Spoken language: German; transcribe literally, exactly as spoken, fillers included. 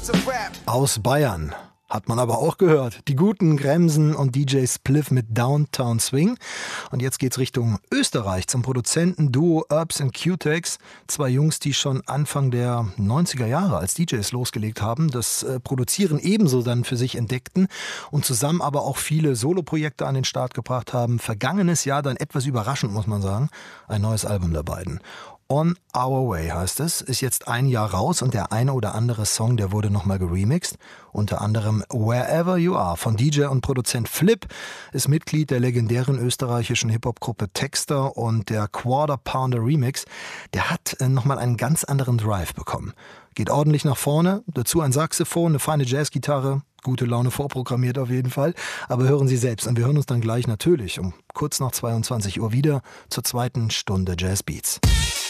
Aus Bayern. Hat man aber auch gehört. Die guten Gremsen und D J Spliff mit Downtown Swing. Und jetzt geht's Richtung Österreich zum Produzentenduo Urbs und Q-Tex. Zwei Jungs, die schon Anfang der neunziger Jahre als D Js losgelegt haben, das äh, Produzieren ebenso dann für sich entdeckten und zusammen aber auch viele Soloprojekte an den Start gebracht haben. Vergangenes Jahr dann etwas überraschend, muss man sagen, ein neues Album der beiden. On Our Way heißt es, ist jetzt ein Jahr raus und der eine oder andere Song, der wurde nochmal geremixed. Unter anderem Wherever You Are von D J und Produzent Flip ist Mitglied der legendären österreichischen Hip-Hop-Gruppe Texter und der Quarter Pounder Remix, der hat nochmal einen ganz anderen Drive bekommen. Geht ordentlich nach vorne, dazu ein Saxophon, eine feine Jazzgitarre, gute Laune vorprogrammiert auf jeden Fall, aber hören Sie selbst und wir hören uns dann gleich natürlich um kurz nach zweiundzwanzig Uhr wieder zur zweiten Stunde Jazz Beats.